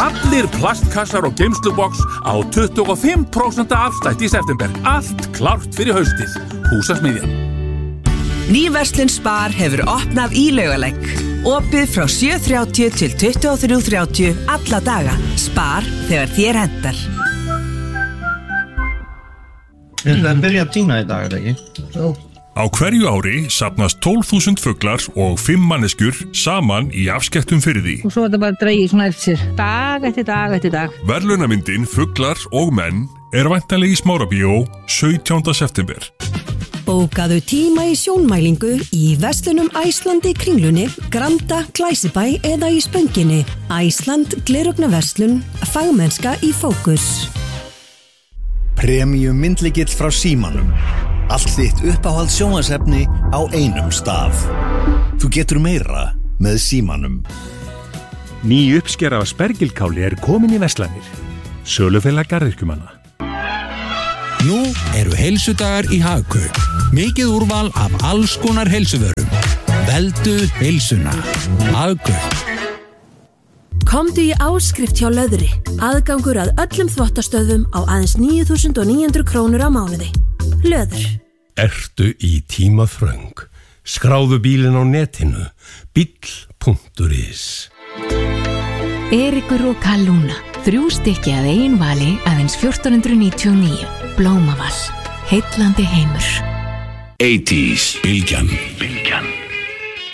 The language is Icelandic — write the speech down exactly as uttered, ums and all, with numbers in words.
Allir plastkassar og geymslubox á tuttugu og fimm prósent afslætti í september. Allt klárt fyrir haustið. Húsasmiðjan. Ný verslun Spar hefur opnað í Laugalegg. Opið frá sjö þrjátíu til tuttugu og þrjú þrjátíu alla daga. Spar þegar þér hentar. Þetta er byrjað að tína í dag, er ekki? Jó. Á hverju ári safnast tólf þúsund fuglar og fimm manneskjur saman í afskektum firði. Og svo er þetta bara dregið svona eftir sér. Dag eftir dag eftir dag. Verðlaunamyndin Fuglar og menn er væntanleg í Smárabíó sautjánda september. Bókaðu tíma í sjónmælingu í verslunum Æsland í Kringlunni, Granda, Glæsibæ eða í Spönginni. Æsland, gleraugnarverslun, fagmennska í fókus. Premium myndlykill frá Símanum. Allt þitt uppáhald sjónvarpsefni á einum stað. Þú getur meira með Símanum. Ný uppskera af spergilkáli er komin í verslanir. Sölufélag garðyrkjumanna. Nú eru heilsudagar í Hagkaup. Mikið úrval af alls konar heilsuvörum. Veldu heilsuna. Hagkaup. Komdu í áskrift hjá Löðri. Aðgangur að öllum þvottastöðum á aðeins níu þúsund níu hundruð krónur á mánuði. Löður. Ertu í tímaþröng? Skráðu bílinn á netinu. bíll punktur is. Eiríkur og Kallúna. Þrjú stykki að eigin vali aðeins fjórtán hundruð níutíu og níu. Blómaval. Heillandi heimur. áttatíu Bylgjan. Bylgjan.